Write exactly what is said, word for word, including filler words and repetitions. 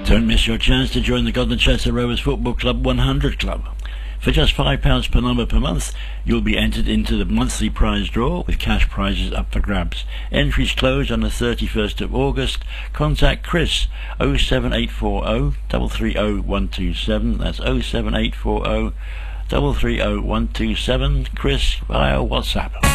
Don't miss your chance to join the Godden Chester Rovers Football Club one hundred Club. For just five pounds per number per month, you'll be entered into the monthly prize draw with cash prizes up for grabs. Entries close on the thirty-first of August. Contact Chris oh seven eight four oh, three three oh, one two seven. That's oh seven eight four oh, three three oh, one two seven. Chris via WhatsApp.